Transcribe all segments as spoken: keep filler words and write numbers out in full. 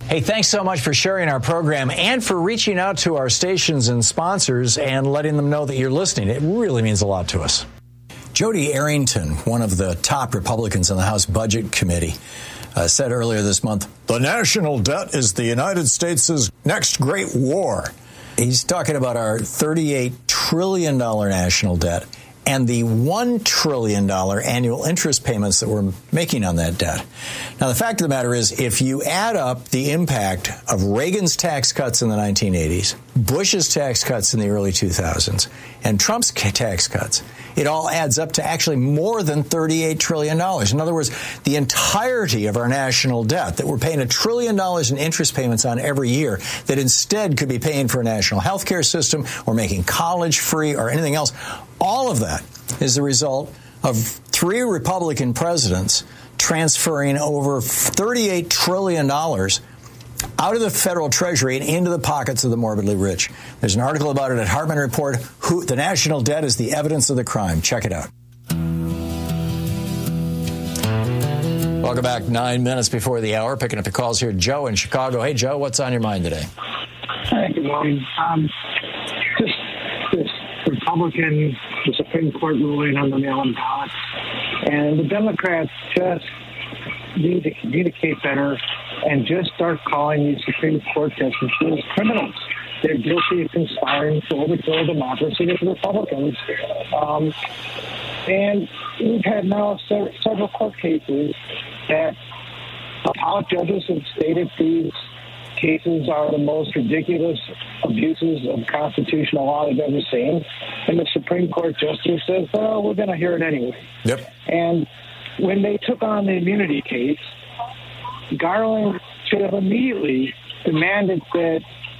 Hey, thanks so much for sharing our program and for reaching out to our stations and sponsors and letting them know that you're listening. It really means a lot to us. Jody Arrington, one of the top Republicans in the House Budget Committee, uh, said earlier this month, the national debt is the United States' next great war. He's talking about our thirty-eight trillion dollars national debt and the one trillion dollars annual interest payments that we're making on that debt. Now, the fact of the matter is, if you add up the impact of Reagan's tax cuts in the nineteen eighties, Bush's tax cuts in the early two thousands, and Trump's tax cuts, it all adds up to actually more than thirty-eight trillion dollars. In other words, the entirety of our national debt that we're paying a trillion dollars in interest payments on every year that instead could be paying for a national health care system or making college free or anything else, all of that is the result of three Republican presidents transferring over thirty-eight trillion dollars out of the federal treasury and into the pockets of the morbidly rich. There's an article about it at Hartman Report. Who, the national debt is the evidence of the crime. Check it out. Welcome back. Nine minutes before the hour. Picking up the calls here. Joe in Chicago. Hey, Joe, what's on your mind today? Hey, good morning. Um, just this Republican, the Supreme Court ruling on the mail-in ballot, and the Democrats just need to communicate better and just start calling these Supreme Court justices criminals. They're guilty of conspiring to overthrow democracy with Republicans. Um, and we've had now se- several court cases that appellate judges have stated these cases are the most ridiculous abuses of constitutional law they've ever seen. And the Supreme Court justice says, oh, we're going to hear it anyway. Yep. And when they took on the immunity case, Garland should have immediately demanded that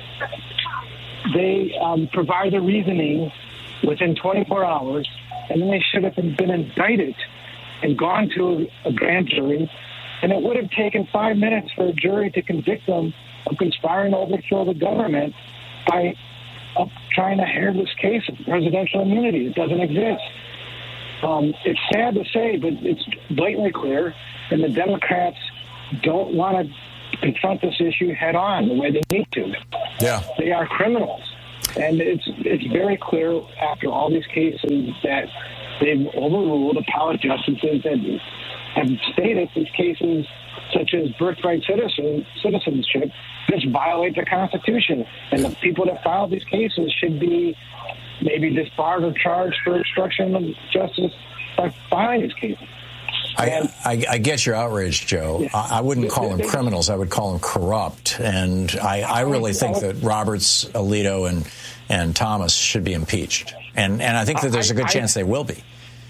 they um, provide the reasoning within twenty-four hours, and then they should have been indicted and gone to a grand jury, and it would have taken five minutes for a jury to convict them of conspiring to overthrow the government by uh, trying to hair this case of presidential immunity. It doesn't exist. Um, it's sad to say, but it's blatantly clear, and the Democrats don't want to confront this issue head on the way they need to. Yeah. They are criminals. And it's it's very clear after all these cases that they've overruled appellate justices that have stated these cases, such as birthright citizen, citizenship, just violate the Constitution. And the people that filed these cases should be maybe disbarred or charged for obstruction of justice by filing these cases. I, I, I get your outrage, Joe. Yeah. I, I wouldn't call them criminals. I would call them corrupt. And I, I really think that Roberts, Alito, and and Thomas should be impeached. And and I think that there's a good I, chance they will be.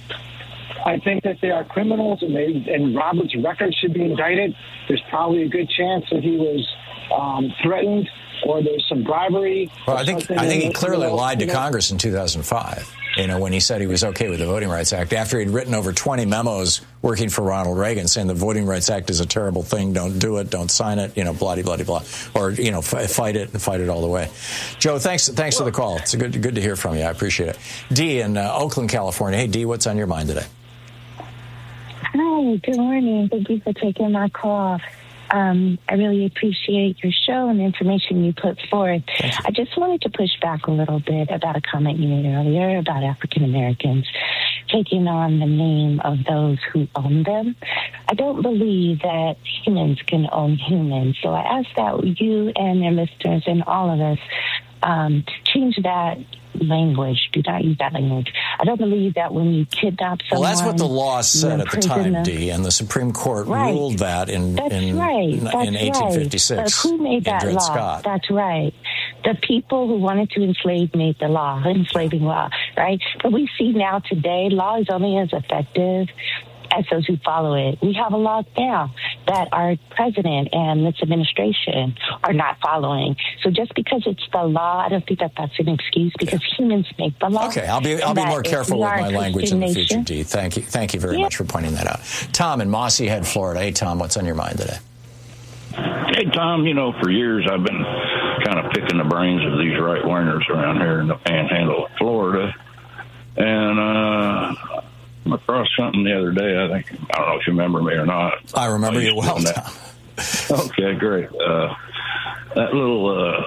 I think that they are criminals, and they and Roberts' record should be indicted. There's probably a good chance that he was um, threatened or there's some bribery. Well, I think I think he clearly lied to Congress in two thousand five. You know, when he said he was okay with the Voting Rights Act, after he'd written over twenty memos working for Ronald Reagan saying the Voting Rights Act is a terrible thing, don't do it, don't sign it, you know, blah, blah, blah, blah, or, you know, f- fight it and fight it all the way. Joe, thanks thanks for the call. It's a good good to hear from you. I appreciate it. Dee in uh, Oakland, California. Hey, Dee, what's on your mind today? Hi, good morning. Thank you for taking my call. Um, I really appreciate your show and the information you put forth. I just wanted to push back a little bit about a comment you made earlier about African Americans taking on the name of those who own them. I don't believe that humans can own humans. So I ask that you and your listeners and all of us um, change that language. Do not use that language. I don't believe that when you kidnap someone... Well, that's what the law said at the time, them. Dee, and the Supreme Court right. ruled that in, that's in, right. that's in eighteen fifty-six. Right. But who made that law? Scott. That's right. The people who wanted to enslave made the law, enslaving law, right? But we see now today, law is only as effective as those who follow it. We have a law now that our president and this administration are not following. So just because it's the law, I don't think that that's an excuse, because yeah. humans make the law. Okay, I'll be I'll be more careful with my language in the future, Dee. Thank you, thank you very yeah. much for pointing that out. Tom in Mossy Head, Florida. Hey, Tom, what's on your mind today? Hey, Tom. You know, for years I've been kind of picking the brains of these right wingers around here in the Panhandle of Florida, and uh. I came across something the other day. I think I don't know if you remember me or not. I remember you well, Tom. Okay, great. Uh, that little uh,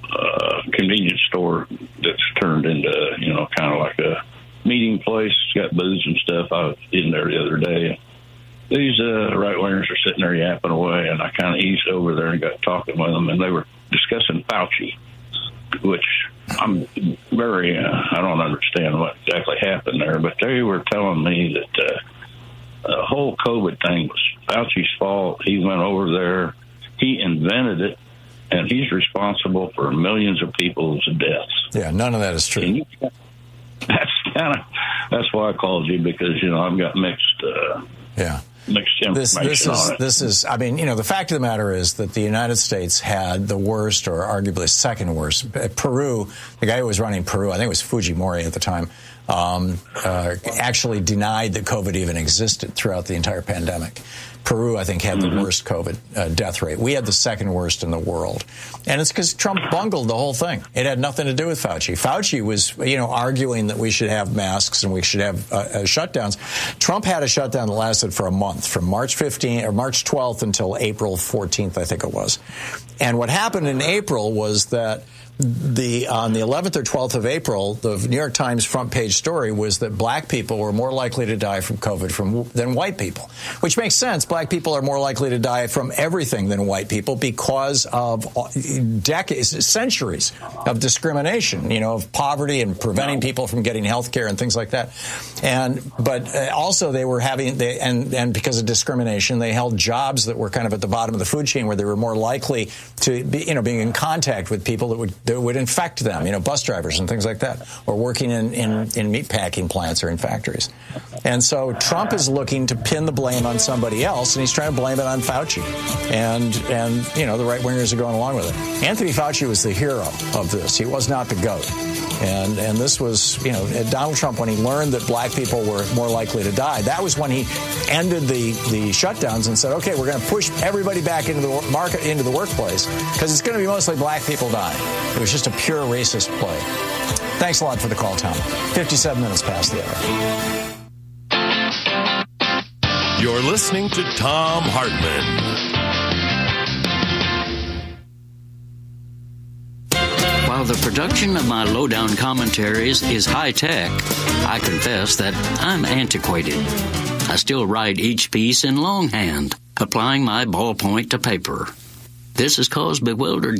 uh, convenience store that's turned into, you know, kind of like a meeting place. It's got booths and stuff. I was in there the other day. These uh, right-wingers are sitting there yapping away, and I kind of eased over there and got talking with them, and they were discussing Fauci, which I'm very, uh, I don't understand what exactly happened there, but they were telling me that uh, the whole COVID thing was Fauci's fault. He went over there, he invented it, and he's responsible for millions of people's deaths. Yeah, none of that is true. You, that's kind of, that's why I called you, because, you know, I've got mixed, uh, yeah. mixed information this, this is, on it. This is, I mean, you know, the fact of the matter is that the United States had the worst, or arguably second worst. Peru, the guy who was running Peru, I think it was Fujimori at the time, um, uh, actually denied that COVID even existed throughout the entire pandemic. Peru, I think, had the mm-hmm. worst COVID uh, death rate. We had the second worst in the world. And it's because Trump bungled the whole thing. It had nothing to do with Fauci. Fauci was, you know, arguing that we should have masks and we should have uh, uh, shutdowns. Trump had a shutdown that lasted for a month, from March fifteenth or March twelfth until April fourteenth, I think it was. And what happened in April was that The on the eleventh or twelfth of April, the New York Times front page story was that black people were more likely to die from COVID from than white people, which makes sense. Black people are more likely to die from everything than white people because of decades, centuries of discrimination, you know, of poverty and preventing people from getting health care and things like that. And but also they were having they, and and because of discrimination, they held jobs that were kind of at the bottom of the food chain, where they were more likely to be, you know, being in contact with people that would. that would infect them, you know, bus drivers and things like that, or working in, in, in meat packing plants or in factories. And so Trump is looking to pin the blame on somebody else, and he's trying to blame it on Fauci. And, and you know, the right-wingers are going along with it. Anthony Fauci was the hero of this. He was not the GOAT. And and this was, you know, Donald Trump, when he learned that black people were more likely to die, that was when he ended the, the shutdowns and said, okay, we're going to push everybody back into the market, into the workplace, because it's going to be mostly black people dying. It was just a pure racist play. Thanks a lot for the call, Tom. fifty-seven minutes past the hour. You're listening to Thom Hartmann. While the production of my lowdown commentaries is high-tech, I confess that I'm antiquated. I still write each piece in longhand, applying my ballpoint to paper. This has caused bewildered